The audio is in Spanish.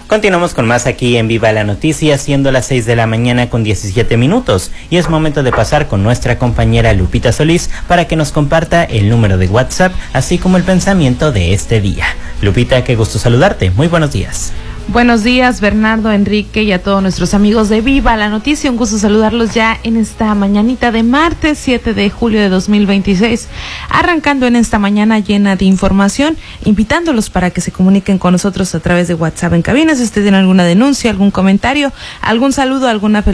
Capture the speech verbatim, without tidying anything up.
Continuamos con más aquí en Viva la Noticia, siendo las seis de la mañana con diecisiete minutos, y es momento de pasar con nuestra compañera Lupita Solís para que nos comparta el número de WhatsApp, así como el pensamiento de este día. Lupita, qué gusto saludarte. Muy buenos días. Buenos días, Bernardo, Enrique y a todos nuestros amigos de Viva la Noticia. Un gusto saludarlos ya en esta mañanita de martes siete de julio de dos mil veintiséis, arrancando en esta mañana llena de información, invitándolos para que se comuniquen con nosotros a través de WhatsApp en cabina. Si usted tiene alguna denuncia, algún comentario, algún saludo, alguna